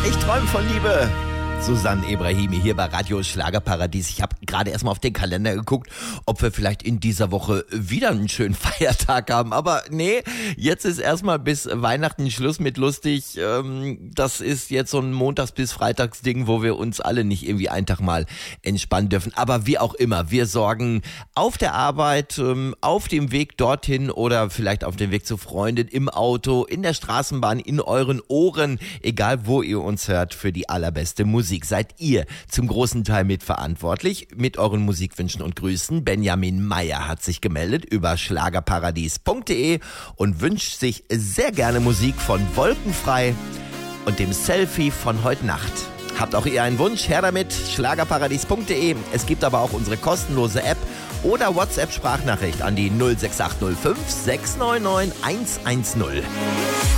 Ich träume von Liebe. Susanne Ebrahimi hier bei Radio Schlagerparadies. Ich habe gerade erstmal auf den Kalender geguckt, ob wir vielleicht in dieser Woche wieder einen schönen Feiertag haben. Aber nee, jetzt ist erstmal bis Weihnachten Schluss mit lustig. Das ist jetzt so ein Montags- bis Freitagsding, wo wir uns alle nicht irgendwie einen Tag mal entspannen dürfen. Aber wie auch immer, wir sorgen auf der Arbeit, auf dem Weg dorthin oder vielleicht auf dem Weg zu Freunden, im Auto, in der Straßenbahn, in euren Ohren, egal wo ihr uns hört, für die allerbeste Musik. Seid ihr zum großen Teil mitverantwortlich mit euren Musikwünschen und Grüßen. Benjamin Meyer hat sich gemeldet über schlagerparadies.de und wünscht sich sehr gerne Musik von Wolkenfrei und dem Selfie von heute Nacht. Habt auch ihr einen Wunsch? Her damit, schlagerparadies.de. Es gibt aber auch unsere kostenlose App oder WhatsApp-Sprachnachricht an die 06805 699 110.